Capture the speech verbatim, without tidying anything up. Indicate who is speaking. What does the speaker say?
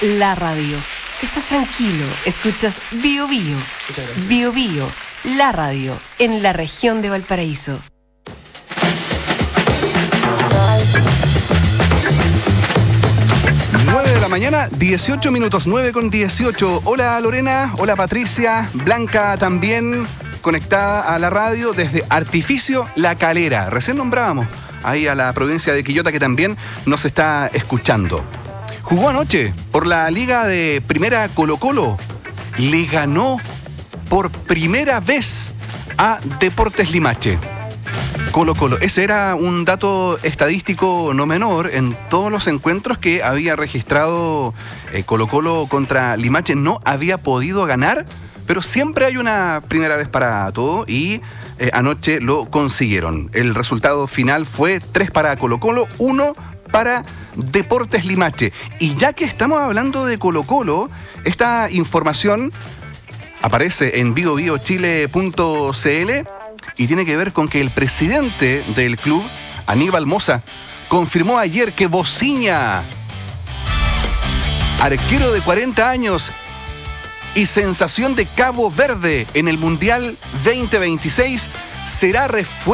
Speaker 1: la radio. Estás tranquilo, escuchas Bio Bio.
Speaker 2: Muchas gracias.
Speaker 1: Bio Bio, la radio, en la región de Valparaíso.
Speaker 3: nueve de la mañana, dieciocho minutos, nueve con dieciocho. Hola Lorena, hola Patricia, Blanca también conectada a la radio desde Artificio La Calera. Recién nombrábamos ahí a la provincia de Quillota que también nos está escuchando. Jugó anoche por la Liga de Primera Colo-Colo. Le ganó por primera vez a Deportes Limache. Colo-Colo. Ese era un dato estadístico no menor en todos los encuentros que había registrado eh, Colo-Colo contra Limache. No había podido ganar, pero siempre hay una primera vez para todo y eh, anoche lo consiguieron. El resultado final fue tres para Colo-Colo, uno para Deportes Limache. Y ya que estamos hablando de Colo-Colo, esta información aparece en bio bio chile punto c l y tiene que ver con que el presidente del club, Aníbal Mosa, confirmó ayer que Bociña, arquero de cuarenta años y sensación de Cabo Verde en el Mundial veinte veintiséis, será refuerzo